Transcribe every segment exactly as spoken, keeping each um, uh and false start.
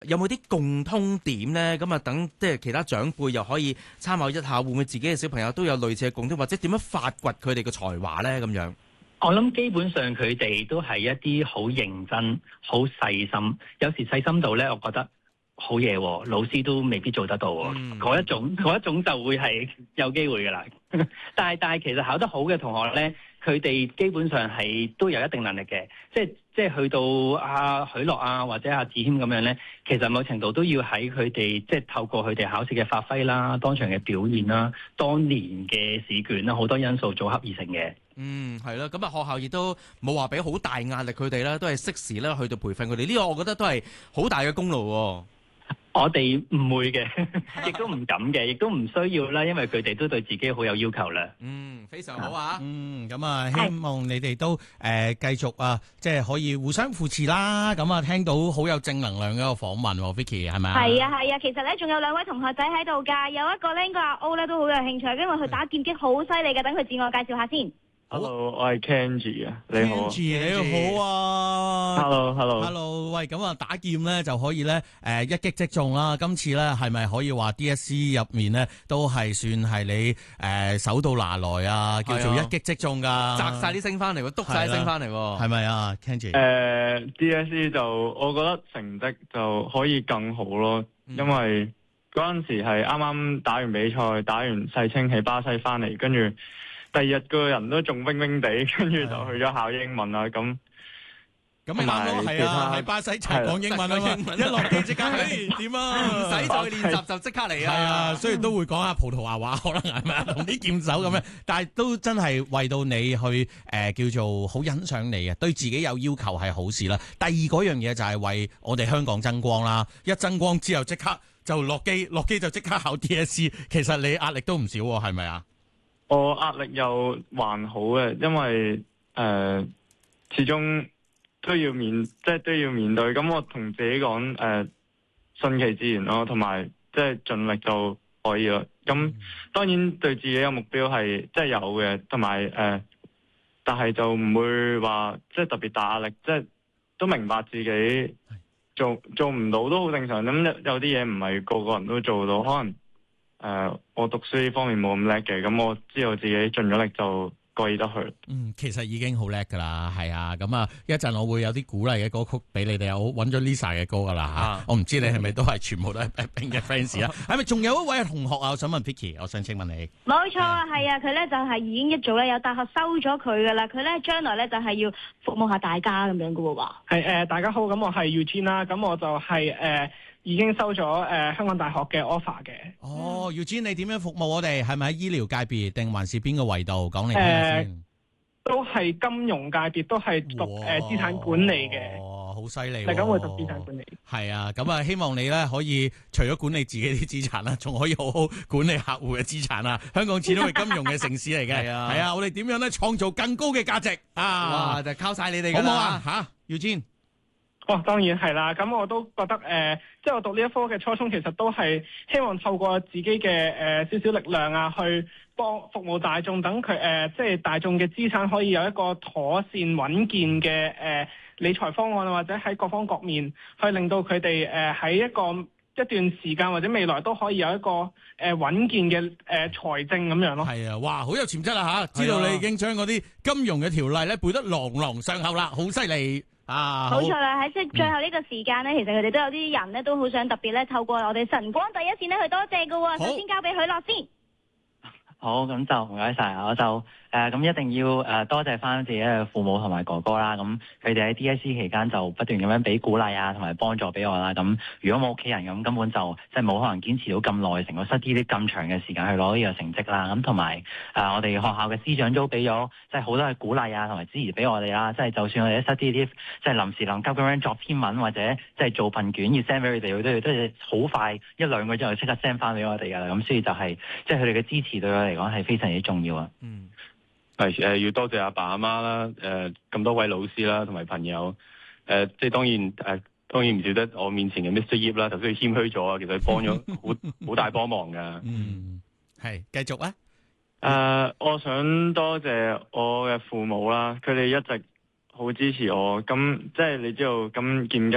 有冇啲共通點呢？咁啊，等即係其他長輩又可以參考一下，會唔會自己嘅小朋友都有類似嘅共通，或者點樣發掘佢哋嘅才華呢？咁樣， 我諗基本上佢哋都係一啲好認真、好細心，有時細心到咧，我覺得好嘢喎，老師都未必做得到喎。嗰、嗯、一種嗰一種就會係有機會噶啦。但係但係其實考得好嘅同學咧，佢哋基本上係都有一定能力嘅，即係即係去到阿許諾啊或者阿子謙咁樣咧，其實某程度都要喺佢哋即係透過佢哋考試嘅發揮啦、當場嘅表現啦、當年嘅試卷啦，好多因素組合而成嘅。 嗯，係啦，咁啊學校亦都冇話俾好大壓力佢哋啦，都係適時咧去到培訓佢哋，呢個我覺得都係好大嘅功勞。 我哋唔會嘅，亦都唔敢嘅，亦都唔需要啦，因為佢哋都對自己好有要求啦。 嗯，非常好啊。 嗯，咁啊，希望你哋都誒繼續啊，即係可以互相扶持啦。咁啊，聽到好有正能量嘅一個訪問，Vicky 係咪啊？ 係啊係啊，其實咧仲有兩位同學仔喺度㗎，有一個咧應該阿 O 咧都好有興趣，因為佢打劍擊好犀利嘅，等佢自我介紹下先。 Hello，我係 Kenji 啊，你好。 Kenji 你好啊。 Hello，Hello。 Hello，喂，咁啊打劍咧就可以咧誒一擊即中啦。今次咧係咪可以話 D S C 入面咧都係算係你誒手到拿來啊，叫做一擊即中㗎？ 摘晒啲星翻嚟喎，篤晒啲星翻嚟喎， 係咪啊 Kenji？ 誒 D S C 就我覺得成績就可以更好咯，因為嗰陣時係啱啱打完比賽，打完世青喺巴西翻嚟，跟住第二日個人都仲冰冰地，跟住就去咗考英文啦。咁咁咪啱咯，係啊，喺巴西就係講英文啊嘛，一落機即刻誒點啊， 唔使再練習就即刻嚟啊。 係啊，雖然都會講下葡萄牙話，可能係咪啊，同啲劍手咁樣，但係都真係為到你去誒、呃、叫做好欣賞你啊，對自己有要求係好事啦。第二嗰樣嘢就係為我哋香港爭光啦，一爭光之後即刻就落機，落機就即刻考 D S C， 其實你壓力都唔少喎，係咪啊？ 我壓力又還好嘅，因為誒、呃、始終都要面，即係都要面對。咁我同自己講誒順其自然咯，同埋即係盡力就可以啦。咁當然對自己嘅目標係即係有嘅，同埋誒，但係就唔會話即係特別大壓力，即係都明白自己做做唔到都好正常。咁有啲嘢唔係個個人都做到，可能。誒、呃，我讀書呢方面冇咁叻嘅，咁我知道自己盡咗力就過意得去。 嗯，其實已經好叻噶啦，係啊，咁啊，一陣我會有啲鼓勵嘅歌曲俾你哋，我揾咗 Lisa 嘅歌噶啦吓，我唔知你係咪都係全部都係 BLACKPINK 嘅 fans 啊？係咪仲有一位同學啊？我想問 Vicky， 我想請問你。 冇錯啊，係啊，佢咧就係已經一早咧有大學收咗佢噶啦，佢咧將來咧就係要服務下大家咁樣噶喎。 係誒、呃，大家好，咁我係 Eugene 啦，咁我就係、是、誒。呃已經收咗誒、呃、香港大學嘅 offer 嘅。 哦，Eugene，你點樣服務我哋？係咪喺醫療界別定還是邊個維度？講嚟聽下先。 呃、都係金融界別，都係讀誒、呃、資產管理嘅。 哦，好犀利！ 嚟緊會讀資產管理。 係啊，咁啊，希望你咧可以除咗管理自己啲資產啦，仲可以好好管理客戶嘅資產啊！香港始終係金融嘅城市嚟嘅。係啊，係啊，我哋點樣咧創造更高嘅價值啊？ 哇！就靠晒你哋㗎啦，好唔好啊？嚇，Eugene。 哦，當然係啦，咁我都覺得誒、呃，即係我讀呢一科嘅初衷，其實都係希望透過自己嘅誒、呃、少少力量啊，去幫服務大眾，等佢誒，即係大眾嘅資產可以有一個妥善穩健嘅誒、呃、理財方案，或者喺各方各面去令到佢哋誒喺一個一段時間或者未來都可以有一個誒穩、呃、健嘅誒、呃、財政咁樣咯。 係啊，哇，好有潛質啊嚇！知道你已經將嗰啲金融嘅條例咧背得朗朗上口啦，好犀利！啊， 冇錯啦！喺即係最後呢個時間咧，嗯、其實佢哋都有啲人咧都好想特別咧透過我哋晨光第一線咧去多謝噶喎。首先交俾許諾先。 好，咁就唔該晒，我就誒咁、呃、一定要誒、呃、多謝翻自己嘅父母同埋哥哥啦。咁佢哋喺 D S C 期間就不斷咁樣俾鼓勵啊，同埋幫助俾我啦。咁如果冇屋企人咁，根本就即係冇可能堅持到咁耐，成個失啲啲咁長嘅時間去攞呢個成績啦。咁同埋誒我哋學校嘅師長都俾咗即係好多嘅鼓勵啊，同埋支持俾我哋啦。即係就算我哋一失啲啲即係臨時臨急咁樣作篇文或者即係做份卷要 send 俾佢哋，佢都都係好快一兩個鐘就即刻 send 翻俾我哋噶啦。咁所以就係、是、即係佢哋嘅支持對我嚟講係非常之重要啊！ 嗯，係誒、呃、要多謝阿爸阿媽啦，誒、呃、咁多位老師啦，同埋朋友，誒、呃、即係當然誒、呃、當然唔少得我面前嘅 Mister Yip 啦，頭先佢謙虛咗啊，其實佢幫咗好好大幫忙噶。 嗯，係繼續啊！誒、 呃，我想多謝我嘅父母啦，佢哋一直好支持我。咁即係你知道，咁劍擊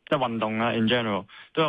即係運動啦，in general 都有。